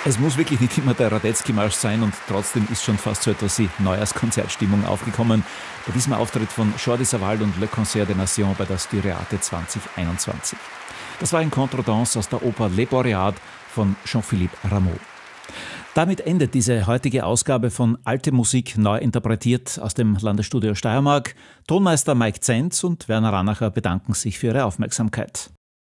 Es muss wirklich nicht immer der Radetzky-Marsch sein und trotzdem ist schon fast so etwas wie Neujahrskonzertstimmung aufgekommen bei diesem Auftritt von Jordi Savall und Le Concert des Nations bei der Styriate 2021. Das war ein Contredanse aus der Oper Les Boréades von Jean-Philippe Rameau. Damit endet diese heutige Ausgabe von Alte Musik neu interpretiert aus dem Landesstudio Steiermark. Tonmeister Mike Zenz und Werner Ranacher bedanken sich für Ihre Aufmerksamkeit.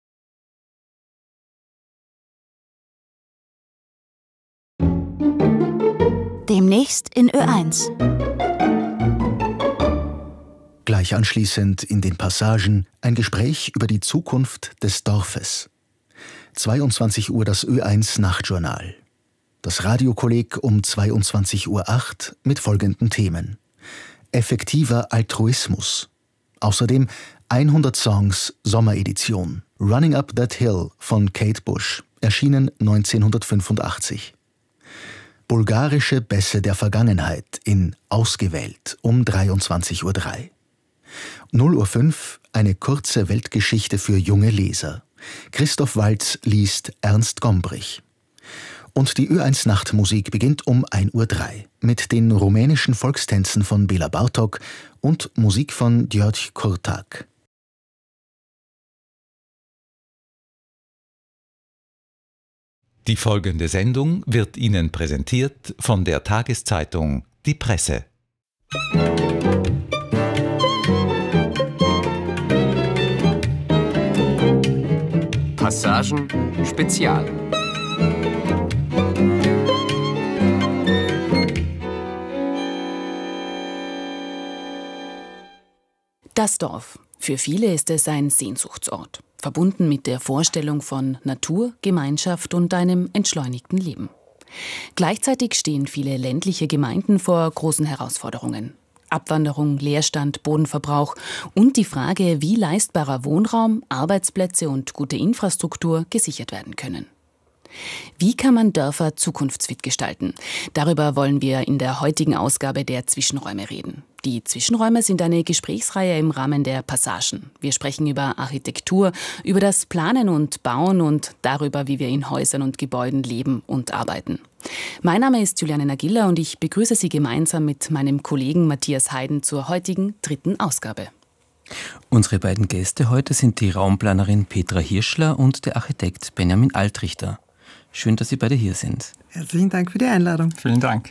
Demnächst in Ö1. Gleich anschließend in den Passagen ein Gespräch über die Zukunft des Dorfes. 22 Uhr das Ö1 Nachtjournal. Das Radiokolleg um 22:08 Uhr mit folgenden Themen: Effektiver Altruismus. Außerdem 100 Songs Sommeredition. Running Up That Hill von Kate Bush, erschienen 1985. Bulgarische Bässe der Vergangenheit in Ausgewählt um 23:03 Uhr. 0:05 Uhr eine kurze Weltgeschichte für junge Leser. Christoph Waltz liest Ernst Gombrich. Und die Ö1 Nachtmusik beginnt um 1:03 Uhr mit den rumänischen Volkstänzen von Bela Bartok und Musik von György Kurták. Die folgende Sendung wird Ihnen präsentiert von der Tageszeitung Die Presse. Passagen Spezial. Das Dorf. Für viele ist es ein Sehnsuchtsort, verbunden mit der Vorstellung von Natur, Gemeinschaft und einem entschleunigten Leben. Gleichzeitig stehen viele ländliche Gemeinden vor großen Herausforderungen. Abwanderung, Leerstand, Bodenverbrauch und die Frage, wie leistbarer Wohnraum, Arbeitsplätze und gute Infrastruktur gesichert werden können. Wie kann man Dörfer zukunftsfit gestalten? Darüber wollen wir in der heutigen Ausgabe der Zwischenräume reden. Die Zwischenräume sind eine Gesprächsreihe im Rahmen der Passagen. Wir sprechen über Architektur, über das Planen und Bauen und darüber, wie wir in Häusern und Gebäuden leben und arbeiten. Mein Name ist Juliane Nagilla und ich begrüße Sie gemeinsam mit meinem Kollegen Matthias Heiden zur heutigen 3. Ausgabe. Unsere beiden Gäste heute sind die Raumplanerin Petra Hirschler und der Architekt Benjamin Altrichter. Schön, dass Sie beide hier sind. Herzlichen Dank für die Einladung. Vielen Dank.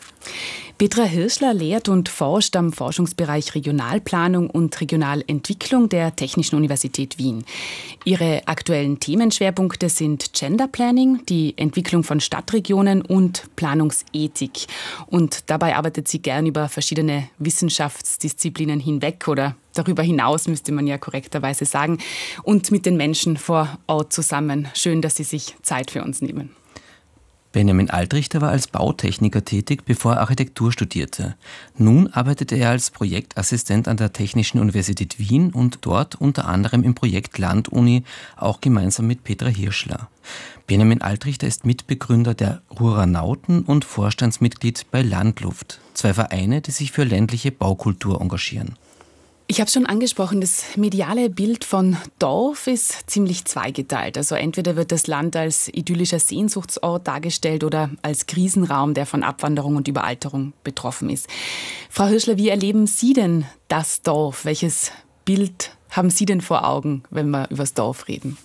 Petra Hirschler lehrt und forscht am Forschungsbereich Regionalplanung und Regionalentwicklung der Technischen Universität Wien. Ihre aktuellen Themenschwerpunkte sind Gender Planning, die Entwicklung von Stadtregionen und Planungsethik. Und dabei arbeitet sie gern über verschiedene Wissenschaftsdisziplinen hinweg oder darüber hinaus, müsste man ja korrekterweise sagen, und mit den Menschen vor Ort zusammen. Schön, dass Sie sich Zeit für uns nehmen. Benjamin Altrichter war als Bautechniker tätig, bevor er Architektur studierte. Nun arbeitet er als Projektassistent an der Technischen Universität Wien und dort unter anderem im Projekt Landuni, auch gemeinsam mit Petra Hirschler. Benjamin Altrichter ist Mitbegründer der Ruranauten und Vorstandsmitglied bei Landluft, 2 Vereine, die sich für ländliche Baukultur engagieren. Ich habe es schon angesprochen, das mediale Bild von Dorf ist ziemlich zweigeteilt. Also entweder wird das Land als idyllischer Sehnsuchtsort dargestellt oder als Krisenraum, der von Abwanderung und Überalterung betroffen ist. Frau Hirschler, wie erleben Sie denn das Dorf? Welches Bild haben Sie denn vor Augen, wenn wir über das Dorf reden?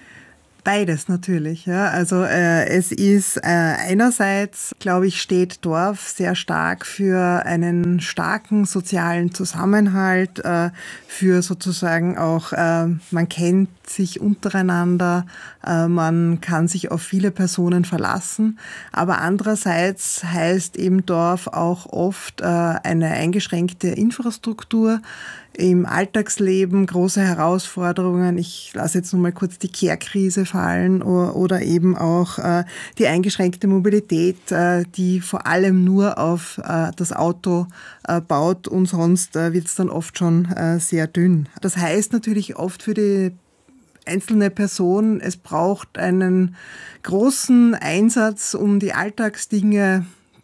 Beides natürlich. Ja. Also es ist einerseits, glaube ich, steht Dorf sehr stark für einen starken sozialen Zusammenhalt, für sozusagen auch, man kennt sich untereinander, man kann sich auf viele Personen verlassen. Aber andererseits heißt eben Dorf auch oft eine eingeschränkte Infrastruktur, im Alltagsleben große Herausforderungen. Ich lasse jetzt noch mal kurz die Care-Krise fallen oder eben auch die eingeschränkte Mobilität, die vor allem nur auf das Auto baut und sonst wird es dann oft schon sehr dünn. Das heißt natürlich oft für die einzelne Person, es braucht einen großen Einsatz, um die Alltagsdinge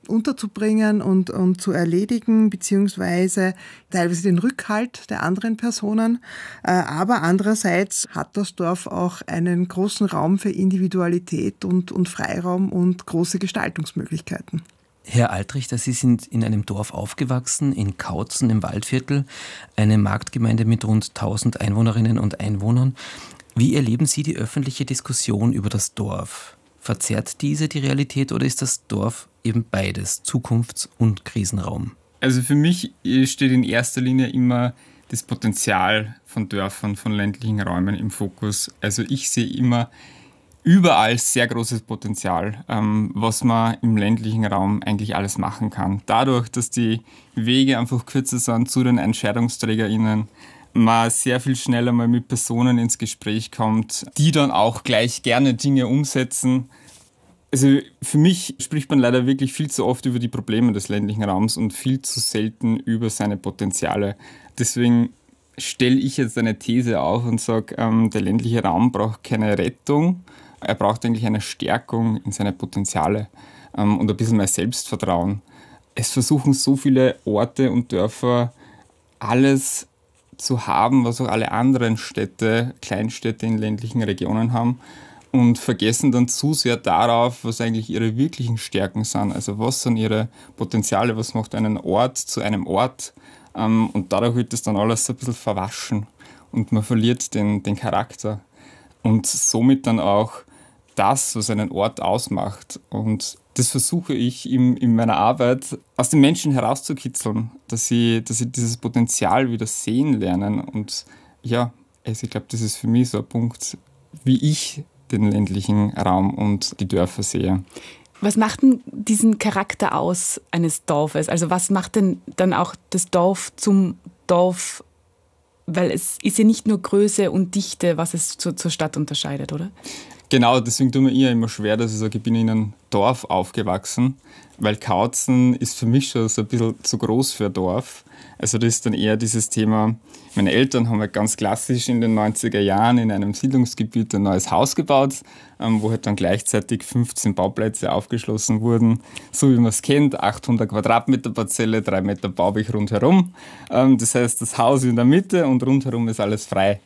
unterzubringen und zu erledigen, beziehungsweise teilweise den Rückhalt der anderen Personen. Aber andererseits hat das Dorf auch einen großen Raum für Individualität und Freiraum und große Gestaltungsmöglichkeiten. Herr Altrichter, Sie sind in einem Dorf aufgewachsen, in Kautzen im Waldviertel, eine Marktgemeinde mit rund 1000 Einwohnerinnen und Einwohnern. Wie erleben Sie die öffentliche Diskussion über das Dorf? Verzerrt diese die Realität oder ist das Dorf eben beides, Zukunfts- und Krisenraum? Also für mich steht in erster Linie immer das Potenzial von Dörfern, von ländlichen Räumen im Fokus. Also ich sehe immer überall sehr großes Potenzial, was man im ländlichen Raum eigentlich alles machen kann. Dadurch, dass die Wege einfach kürzer sind zu den EntscheidungsträgerInnen, man sehr viel schneller mal mit Personen ins Gespräch kommt, die dann auch gleich gerne Dinge umsetzen. Also für mich spricht man leider wirklich viel zu oft über die Probleme des ländlichen Raums und viel zu selten über seine Potenziale. Deswegen stelle ich jetzt eine These auf und sage, der ländliche Raum braucht keine Rettung, er braucht eigentlich eine Stärkung in seine Potenziale und ein bisschen mehr Selbstvertrauen. Es versuchen so viele Orte und Dörfer alles zu haben, was auch alle anderen Städte, Kleinstädte in ländlichen Regionen haben und vergessen dann zu sehr darauf, was eigentlich ihre wirklichen Stärken sind. Also was sind ihre Potenziale, was macht einen Ort zu einem Ort und dadurch wird das dann alles ein bisschen verwaschen und man verliert den Charakter und somit dann auch das, was einen Ort ausmacht. Und das versuche ich in meiner Arbeit aus den Menschen herauszukitzeln, dass sie dieses Potenzial wieder sehen lernen. Und ja, also ich glaube, das ist für mich so ein Punkt, wie ich den ländlichen Raum und die Dörfer sehe. Was macht denn diesen Charakter aus eines Dorfes? Also was macht denn dann auch das Dorf zum Dorf? Weil es ist ja nicht nur Größe und Dichte, was es zur Stadt unterscheidet, oder? Genau, deswegen tut mir eher immer schwer, dass ich sage, ich bin in einem Dorf aufgewachsen, weil Kautzen ist für mich schon so ein bisschen zu groß für ein Dorf. Also das ist dann eher dieses Thema, meine Eltern haben halt ganz klassisch in den 90er Jahren in einem Siedlungsgebiet ein neues Haus gebaut, wo halt dann gleichzeitig 15 Bauplätze aufgeschlossen wurden, so wie man es kennt, 800 Quadratmeter Parzelle, 3 Meter Bauweg rundherum. Das heißt, das Haus in der Mitte und rundherum ist alles frei.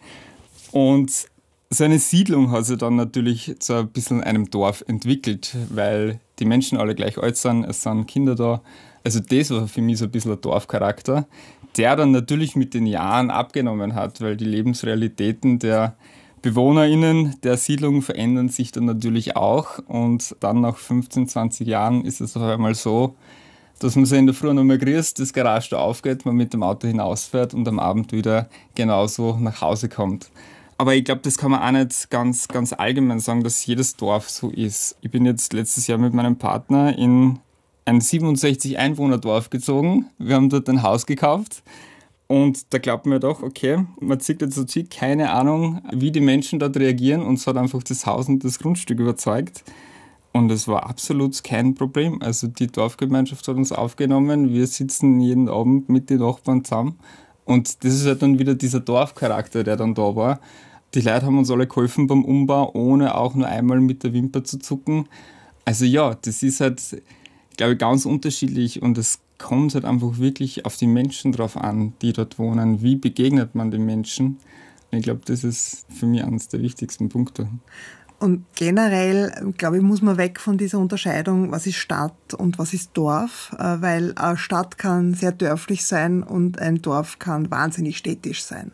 Und so eine Siedlung hat sich dann natürlich zu ein bisschen einem Dorf entwickelt, weil die Menschen alle gleich alt sind, es sind Kinder da. Also das war für mich so ein bisschen ein Dorfcharakter, der dann natürlich mit den Jahren abgenommen hat, weil die Lebensrealitäten der BewohnerInnen der Siedlung verändern sich dann natürlich auch. Und dann nach 15, 20 Jahren ist es auf einmal so, dass man sich in der Früh noch mal grüßt, das Garage da aufgeht, man mit dem Auto hinausfährt und am Abend wieder genauso nach Hause kommt. Aber ich glaube, das kann man auch nicht ganz allgemein sagen, dass jedes Dorf so ist. Ich bin jetzt letztes Jahr mit meinem Partner in ein 67-Einwohner-Dorf gezogen. Wir haben dort ein Haus gekauft und da glaubt man doch, okay, man zieht jetzt so keine Ahnung, wie die Menschen dort reagieren und es hat einfach das Haus und das Grundstück überzeugt. Und es war absolut kein Problem. Also die Dorfgemeinschaft hat uns aufgenommen, wir sitzen jeden Abend mit den Nachbarn zusammen und das ist halt dann wieder dieser Dorfcharakter, der dann da war. Die Leute haben uns alle geholfen beim Umbau, ohne auch nur einmal mit der Wimper zu zucken. Also ja, das ist halt, glaube ich, ganz unterschiedlich und es kommt halt einfach wirklich auf die Menschen drauf an, die dort wohnen. Wie begegnet man den Menschen? Ich glaube, das ist für mich eines der wichtigsten Punkte. Und generell, glaube ich, muss man weg von dieser Unterscheidung, was ist Stadt und was ist Dorf, weil eine Stadt kann sehr dörflich sein und ein Dorf kann wahnsinnig städtisch sein.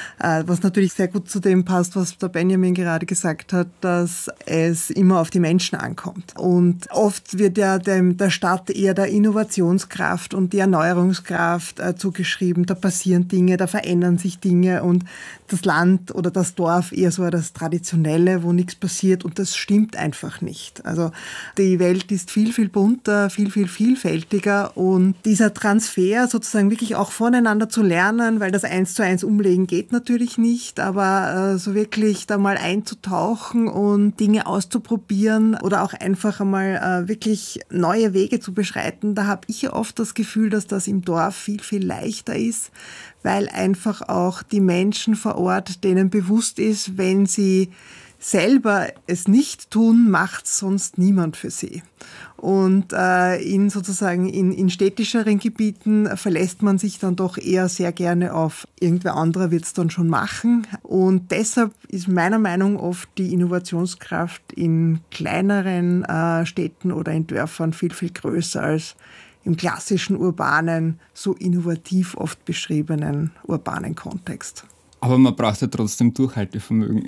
Was natürlich sehr gut zu dem passt, was der Benjamin gerade gesagt hat, dass es immer auf die Menschen ankommt. Und oft wird ja der Stadt eher der Innovationskraft und die Erneuerungskraft zugeschrieben. Da passieren Dinge, da verändern sich Dinge und das Land oder das Dorf eher so das Traditionelle, wo nichts passiert und das stimmt einfach nicht. Also die Welt ist viel, viel bunter, viel, viel vielfältiger und dieser Transfer sozusagen wirklich auch voneinander zu lernen, weil das 1:1 umlegen geht natürlich nicht, aber so wirklich da mal einzutauchen und Dinge auszuprobieren oder auch einfach einmal wirklich neue Wege zu beschreiten, da habe ich ja oft das Gefühl, dass das im Dorf viel, viel leichter ist, weil einfach auch die Menschen vor Ort denen bewusst ist, wenn sie selber es nicht tun, macht sonst niemand für sie. Und in städtischeren Gebieten verlässt man sich dann doch eher sehr gerne auf irgendwer anderer wird es dann schon machen. Und deshalb ist meiner Meinung nach oft die Innovationskraft in kleineren Städten oder in Dörfern viel, viel größer als im klassischen urbanen, so innovativ oft beschriebenen urbanen Kontext. Aber man braucht ja trotzdem Durchhaltevermögen.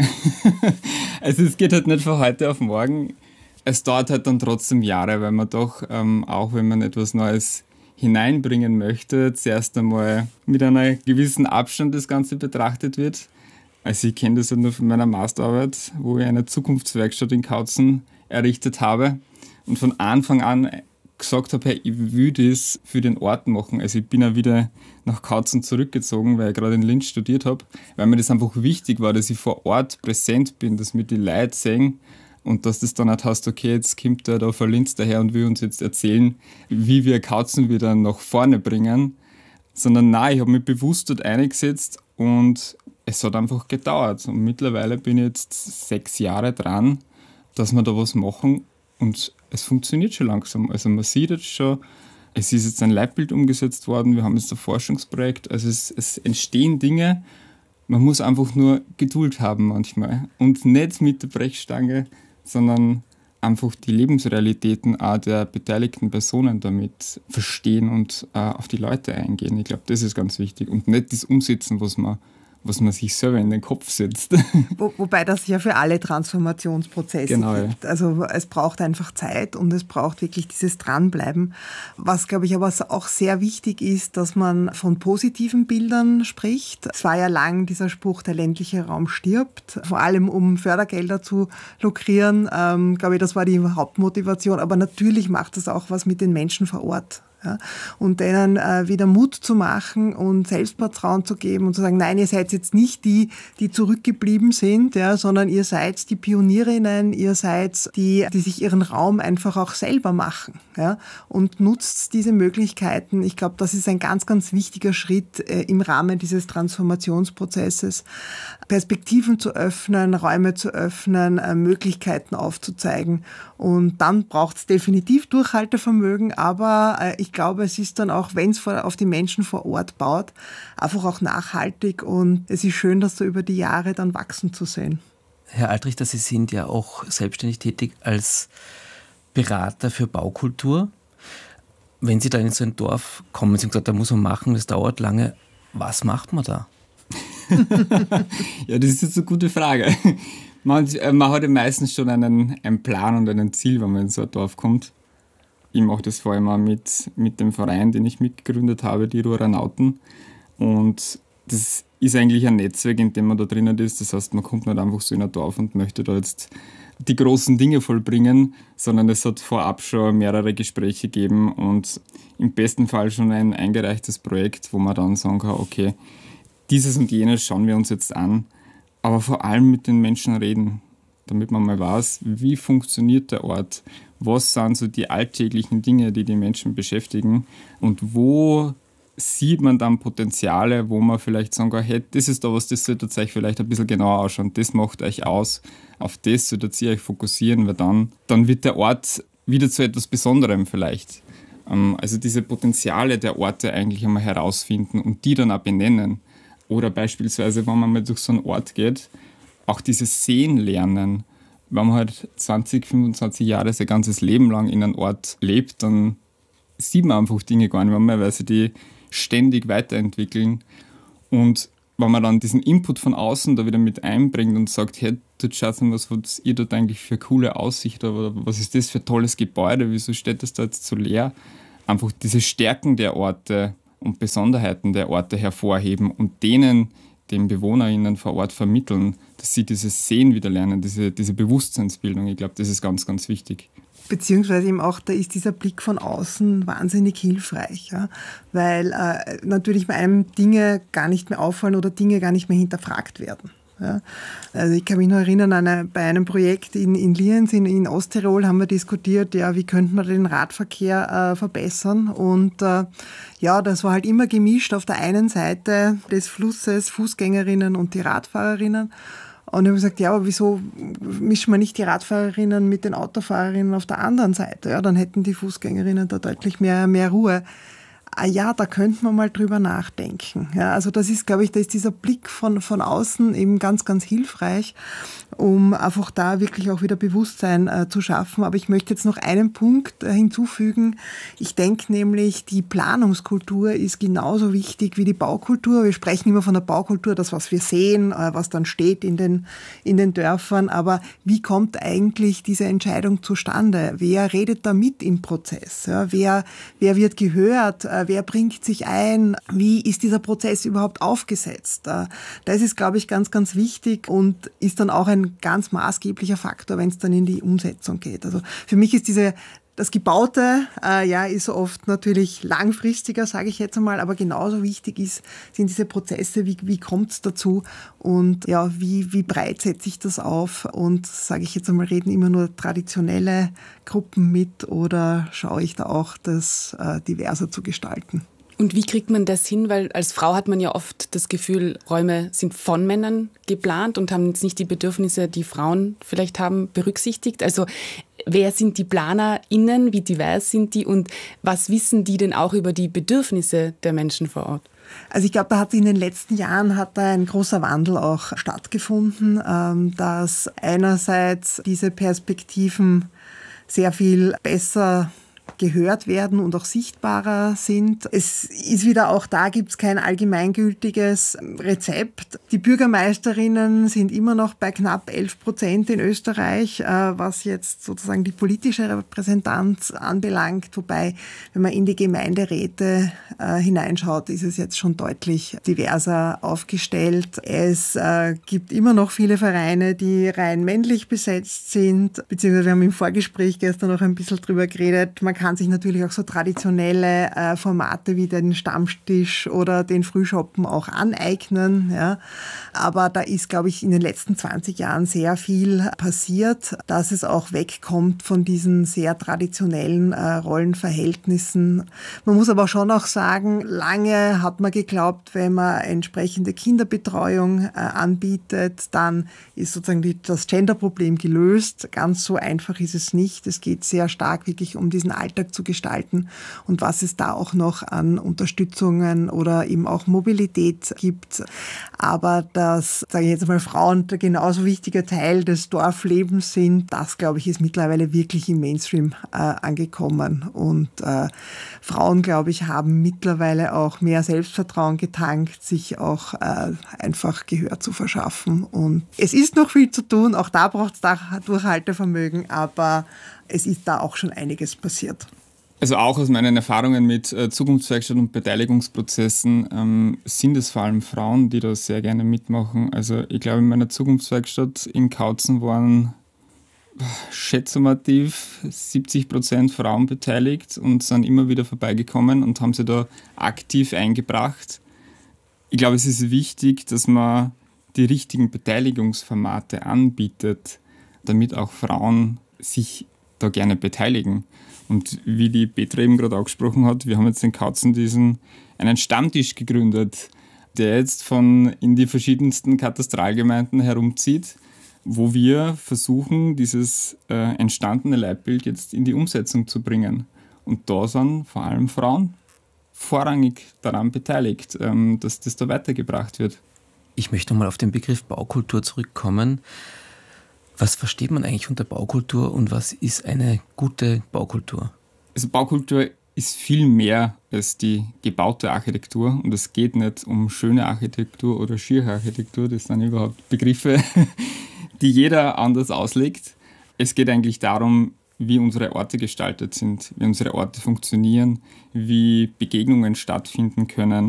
Also es geht halt nicht von heute auf morgen. Es dauert halt dann trotzdem Jahre, weil man doch, auch wenn man etwas Neues hineinbringen möchte, zuerst einmal mit einer gewissen Abstand das Ganze betrachtet wird. Also ich kenne das ja nur von meiner Masterarbeit, wo ich eine Zukunftswerkstatt in Kautzen errichtet habe und von Anfang an gesagt habe, hey, ich will das für den Ort machen. Also ich bin ja wieder nach Kautzen zurückgezogen, weil ich gerade in Linz studiert habe, weil mir das einfach wichtig war, dass ich vor Ort präsent bin, dass mir die Leute sehen und dass das dann halt heißt, okay, jetzt kommt der da von Linz daher und will uns jetzt erzählen, wie wir Kautzen wieder nach vorne bringen. Sondern nein, ich habe mich bewusst dort eingesetzt und es hat einfach gedauert. Und mittlerweile bin ich jetzt 6 Jahre dran, dass wir da was machen. Und es funktioniert schon langsam. Also man sieht jetzt schon, es ist jetzt ein Leitbild umgesetzt worden, wir haben jetzt ein Forschungsprojekt. Also es entstehen Dinge, man muss einfach nur Geduld haben manchmal. Und nicht mit der Brechstange, sondern einfach die Lebensrealitäten auch der beteiligten Personen damit verstehen und auf die Leute eingehen. Ich glaube, das ist ganz wichtig. Und nicht das Umsetzen, was man sich selber in den Kopf setzt. Wobei das ja für alle Transformationsprozesse gibt. Also es braucht einfach Zeit und es braucht wirklich dieses Dranbleiben. Was, glaube ich, aber auch sehr wichtig ist, dass man von positiven Bildern spricht. Es war ja lang dieser Spruch, der ländliche Raum stirbt, vor allem um Fördergelder zu lukrieren. Glaube ich, das war die Hauptmotivation. Aber natürlich macht das auch was mit den Menschen vor Ort. Ja, und denen wieder Mut zu machen und Selbstvertrauen zu geben und zu sagen, nein, ihr seid jetzt nicht die zurückgeblieben sind, ja, sondern ihr seid die Pionierinnen, ihr seid die sich ihren Raum einfach auch selber machen, ja, und nutzt diese Möglichkeiten. Ich glaube, das ist ein ganz, ganz wichtiger Schritt im Rahmen dieses Transformationsprozesses, Perspektiven zu öffnen, Räume zu öffnen, Möglichkeiten aufzuzeigen. Und dann braucht es definitiv Durchhaltevermögen, aber ich glaube, es ist dann auch, wenn es auf die Menschen vor Ort baut, einfach auch nachhaltig und es ist schön, das so über die Jahre dann wachsen zu sehen. Herr Altrichter, Sie sind ja auch selbstständig tätig als Berater für Baukultur. Wenn Sie da in so ein Dorf kommen, Sie haben gesagt, da muss man machen, das dauert lange. Was macht man da? Ja, das ist jetzt eine gute Frage. Man hat ja meistens schon einen Plan und ein Ziel, wenn man in so ein Dorf kommt. Ich mache das vor allem auch mit dem Verein, den ich mitgegründet habe, die Ruranauten. Und das ist eigentlich ein Netzwerk, in dem man da drinnen ist. Das heißt, man kommt nicht einfach so in ein Dorf und möchte da jetzt die großen Dinge vollbringen, sondern es hat vorab schon mehrere Gespräche gegeben und im besten Fall schon ein eingereichtes Projekt, wo man dann sagen kann, okay, dieses und jenes schauen wir uns jetzt an, aber vor allem mit den Menschen reden, damit man mal weiß, wie funktioniert der Ort, was sind so die alltäglichen Dinge, die die Menschen beschäftigen und wo sieht man dann Potenziale, wo man vielleicht sagen kann, hey, das ist da was, das solltet ihr euch vielleicht ein bisschen genauer ausschauen, das macht euch aus, auf das solltet ihr euch fokussieren, weil dann wird der Ort wieder zu etwas Besonderem vielleicht. Also diese Potenziale der Orte eigentlich einmal herausfinden und die dann auch benennen. Oder beispielsweise, wenn man mal durch so einen Ort geht, auch dieses Sehen lernen. Wenn man halt 20, 25 Jahre sein ganzes Leben lang in einem Ort lebt, dann sieht man einfach Dinge gar nicht mehr, weil sie die ständig weiterentwickeln. Und wenn man dann diesen Input von außen da wieder mit einbringt und sagt, hey, dort schaut mal, was ihr dort eigentlich für coole Aussicht oder was ist das für ein tolles Gebäude, wieso steht das da jetzt so leer? Einfach diese Stärken der Orte und Besonderheiten der Orte hervorheben und den BewohnerInnen vor Ort vermitteln, dass sie dieses Sehen wieder lernen, diese Bewusstseinsbildung. Ich glaube, das ist ganz, ganz wichtig. Beziehungsweise eben auch, da ist dieser Blick von außen wahnsinnig hilfreich, ja? Weil natürlich bei einem Dinge gar nicht mehr auffallen oder Dinge gar nicht mehr hinterfragt werden. Ja? Also ich kann mich noch erinnern, bei einem Projekt in Lienz in Osttirol haben wir diskutiert, ja, wie könnte man den Radverkehr verbessern und ja, das war halt immer gemischt auf der einen Seite des Flusses Fußgängerinnen und die Radfahrerinnen. Und ich habe gesagt, ja, aber wieso mischen wir nicht die Radfahrerinnen mit den Autofahrerinnen auf der anderen Seite? Ja, dann hätten die Fußgängerinnen da deutlich mehr Ruhe. Ja, da könnte man mal drüber nachdenken. Ja, also das ist, glaube ich, da ist dieser Blick von außen eben ganz, ganz hilfreich, um einfach da wirklich auch wieder Bewusstsein zu schaffen. Aber ich möchte jetzt noch einen Punkt hinzufügen. Ich denke nämlich, die Planungskultur ist genauso wichtig wie die Baukultur. Wir sprechen immer von der Baukultur, das, was wir sehen, was dann steht in den Dörfern. Aber wie kommt eigentlich diese Entscheidung zustande? Wer redet da mit im Prozess? Ja, wer wird gehört? Wer bringt sich ein? Wie ist dieser Prozess überhaupt aufgesetzt? Das ist, glaube ich, ganz, ganz wichtig und ist dann auch ein ganz maßgeblicher Faktor, wenn es dann in die Umsetzung geht. Also für mich ist das Gebaute ist oft natürlich langfristiger, sage ich jetzt einmal, aber genauso wichtig sind diese Prozesse, wie kommt es dazu und ja, wie breit setze ich das auf und, sage ich jetzt einmal, reden immer nur traditionelle Gruppen mit oder schaue ich da auch, das diverser zu gestalten? Und wie kriegt man das hin? Weil als Frau hat man ja oft das Gefühl, Räume sind von Männern geplant und haben jetzt nicht die Bedürfnisse, die Frauen vielleicht haben, berücksichtigt. Also wer sind die PlanerInnen, wie divers sind die und was wissen die denn auch über die Bedürfnisse der Menschen vor Ort? Also ich glaube, da hat in den letzten Jahren ein großer Wandel auch stattgefunden, dass einerseits diese Perspektiven sehr viel besser gehört werden und auch sichtbarer sind. Es ist wieder auch da, gibt es kein allgemeingültiges Rezept. Die Bürgermeisterinnen sind immer noch bei knapp 11% in Österreich, was jetzt sozusagen die politische Repräsentanz anbelangt. Wobei, wenn man in die Gemeinderäte hineinschaut, ist es jetzt schon deutlich diverser aufgestellt. Es gibt immer noch viele Vereine, die rein männlich besetzt sind, beziehungsweise wir haben im Vorgespräch gestern noch ein bisschen drüber geredet. Man kann sich natürlich auch so traditionelle Formate wie den Stammtisch oder den Frühschoppen auch aneignen. Ja. Aber da ist, glaube ich, in den letzten 20 Jahren sehr viel passiert, dass es auch wegkommt von diesen sehr traditionellen Rollenverhältnissen. Man muss aber schon auch sagen, lange hat man geglaubt, wenn man entsprechende Kinderbetreuung anbietet, dann ist sozusagen das Genderproblem gelöst. Ganz so einfach ist es nicht. Es geht sehr stark wirklich um diesen Alltag zu gestalten und was es da auch noch an Unterstützungen oder eben auch Mobilität gibt. Aber dass, sage ich jetzt mal, Frauen ein genauso wichtiger Teil des Dorflebens sind, das, glaube ich, ist mittlerweile wirklich im Mainstream angekommen. Und Frauen, glaube ich, haben mittlerweile auch mehr Selbstvertrauen getankt, sich auch einfach Gehör zu verschaffen. Und es ist noch viel zu tun, auch da braucht es Durchhaltevermögen, aber es ist da auch schon einiges passiert. Also auch aus meinen Erfahrungen mit Zukunftswerkstatt und Beteiligungsprozessen sind es vor allem Frauen, die da sehr gerne mitmachen. Also ich glaube, in meiner Zukunftswerkstatt in Kautzen waren schätzumativ 70% Frauen beteiligt und sind immer wieder vorbeigekommen und haben sich da aktiv eingebracht. Ich glaube, es ist wichtig, dass man die richtigen Beteiligungsformate anbietet, damit auch Frauen sich da gerne beteiligen. Und wie die Petra eben gerade angesprochen hat, wir haben jetzt in Kautzen einen Stammtisch gegründet, der jetzt in die verschiedensten Katastralgemeinden herumzieht, wo wir versuchen, dieses entstandene Leitbild jetzt in die Umsetzung zu bringen. Und da sind vor allem Frauen vorrangig daran beteiligt, dass das da weitergebracht wird. Ich möchte nochmal auf den Begriff Baukultur zurückkommen. Was versteht man eigentlich unter Baukultur und was ist eine gute Baukultur? Also Baukultur ist viel mehr als die gebaute Architektur und es geht nicht um schöne Architektur oder schiere Architektur, das sind überhaupt Begriffe, die jeder anders auslegt. Es geht eigentlich darum, wie unsere Orte gestaltet sind, wie unsere Orte funktionieren, wie Begegnungen stattfinden können.